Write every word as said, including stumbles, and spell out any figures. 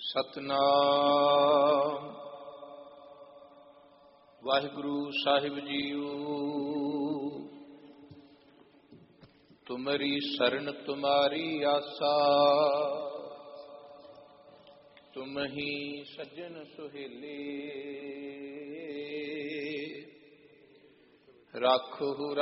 ਸਤਨਾਮ ਵਾਹਿਗੁਰੂ ਸਾਹਿਬ JIO. ਤੁਮਰੀ ਸਰਣ ਤੁਮਾਰੀ ਆਸਾ, ਤੁਮ ਹੀ ਸੱਜਣ ਸੁਹੇਲੇ। ਰਾਖੋ